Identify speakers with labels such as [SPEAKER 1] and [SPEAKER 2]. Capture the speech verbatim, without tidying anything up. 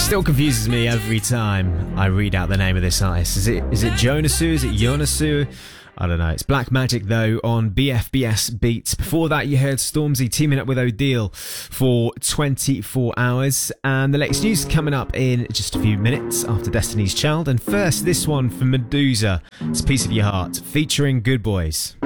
[SPEAKER 1] Still confuses me every time I read out the name of this artist. Is it is it Jonasu? Is it Yonasu? I don't know. It's Black Magic though on B F B S Beats. Before that you heard Stormzy teaming up with Odile for twenty-four hours. And the latest news coming up in just a few minutes after Destiny's Child. And first, this one from Medusa. It's Piece of Your Heart featuring Good Boys.